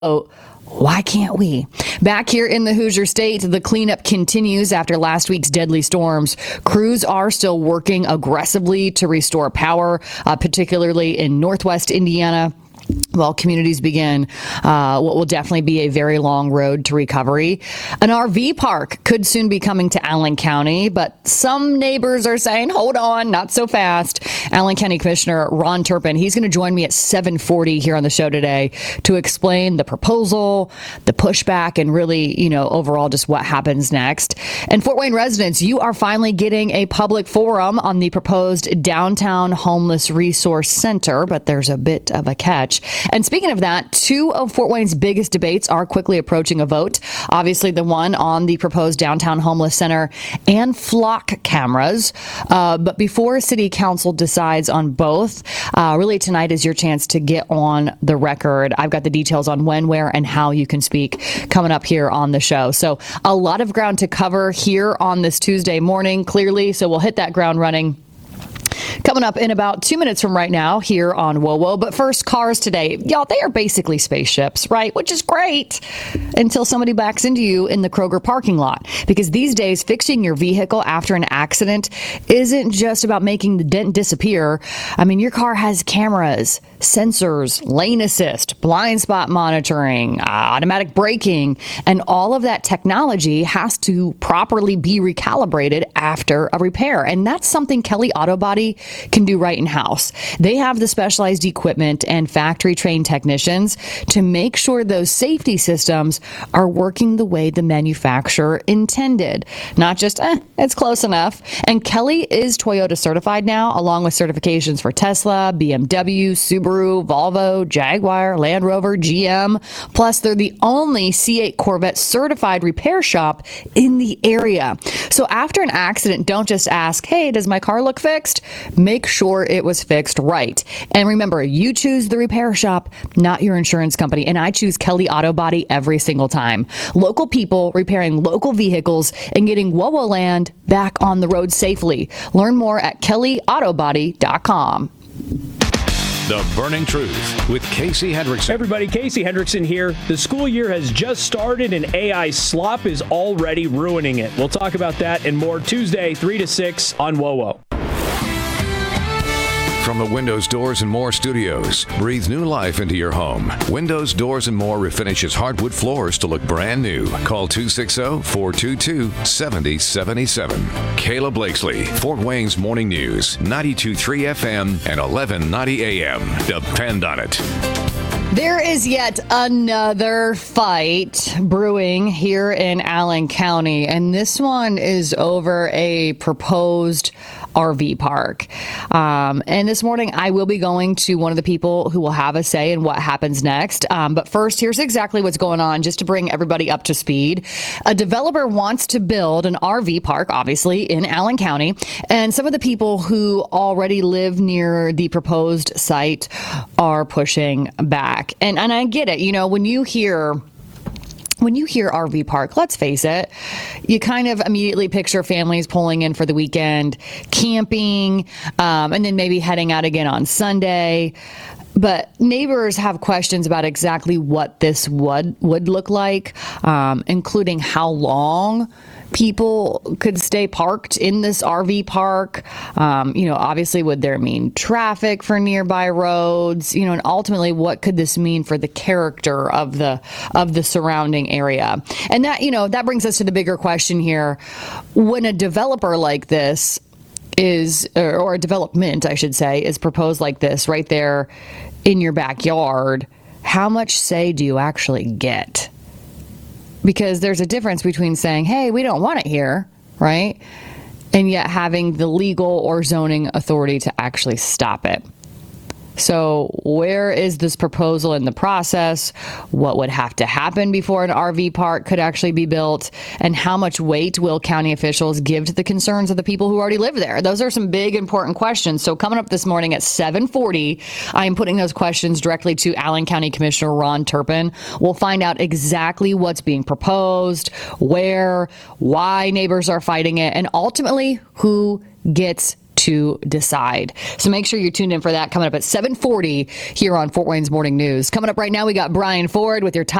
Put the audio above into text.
Why can't we? Back here in the Hoosier State, the cleanup continues after last week's deadly storms. Crews are still working aggressively to restore power, particularly in northwest Indiana, while communities begin what will definitely be a very long road to recovery. An RV park could soon be coming to Allen County, but some neighbors are saying, hold on, not so fast. Allen County Commissioner Ron Turpin, he's going to join me at 7:40 here on the show today to explain the proposal, the pushback, and really, overall just what happens next. And Fort Wayne residents, you are finally getting a public forum on the proposed downtown homeless resource center, but there's a bit of a catch. And speaking of that, two of Fort Wayne's biggest debates are quickly approaching a vote. Obviously, the one on the proposed downtown homeless center and flock cameras. But before City Council decides on both, really tonight is your chance to get on the record. I've got the details on when, where, and how you can speak coming up here on the show. So a lot of ground to cover here on this Tuesday morning, clearly. So we'll hit that ground running coming up in about 2 minutes from right now here on WOWO. But first, cars today. Y'all, they are basically spaceships, right? Which is great until somebody backs into you in the Kroger parking lot. Because these days, fixing your vehicle after an accident isn't just about making the dent disappear. I mean, your car has cameras, sensors, lane assist, blind spot monitoring, automatic braking, and all of that technology has to properly be recalibrated after a repair. And that's something Kelly Auto Body can do right in house. They have the specialized equipment and factory trained technicians to make sure those safety systems are working the way the manufacturer intended. Not just, it's close enough. And Kelly is Toyota certified now, along with certifications for Tesla, BMW, Subaru, Volvo, Jaguar, Land Rover, GM. Plus, they're the only C8 Corvette certified repair shop in the area. So after an accident, don't just ask, hey, does my car look fixed? Make sure it was fixed right. And remember, you choose the repair shop, not your insurance company. And I choose Kelly Auto Body every single time. Local people repairing local vehicles and getting WOWO land back on the road safely. Learn more at kellyautobody.com. The Burning Truth with Casey Hendrickson. Hey everybody, Casey Hendrickson here. The school year has just started and AI slop is already ruining it. We'll talk about that and more Tuesday, 3 to 6 on WOWO. From the Windows, Doors, and More studios, breathe new life into your home. Windows, Doors, and More refinishes hardwood floors to look brand new. Call 260-422-7077. Kayla Blakesley, Fort Wayne's Morning News, 92.3 FM and 1190 AM. Depend on it. There is yet another fight brewing here in Allen County, and this one is over a proposed RV park. And this morning, I will be going to one of the people who will have a say in what happens next. But first, here's exactly what's going on, just to bring everybody up to speed. A developer wants to build an RV park, obviously, in Allen County, and some of the people who already live near the proposed site are pushing back. And I get it. When you hear RV park, let's face it, you kind of immediately picture families pulling in for the weekend, camping, and then maybe heading out again on Sunday. But neighbors have questions about exactly what this would look like, including how long people could stay parked in this RV park. Obviously, would there mean traffic for nearby roads? And ultimately, what could this mean for the character of the surrounding area? And that brings us to the bigger question here. When a developer like this or a development, I should say, is proposed like this right there in your backyard, how much say do you actually get? Because there's a difference between saying, hey, we don't want it here, right? And yet having the legal or zoning authority to actually stop it. So where is this proposal in the process? What would have to happen before an RV park could actually be built? And how much weight will county officials give to the concerns of the people who already live there? Those are some big, important questions. So coming up this morning at 7:40, I am putting those questions directly to Allen County Commissioner Ron Turpin. We'll find out exactly what's being proposed, where, why neighbors are fighting it, and ultimately who gets to decide. So make sure you're tuned in for that coming up at 7:40 here on Fort Wayne's Morning News. Coming up right now, we got Brian Ford with your top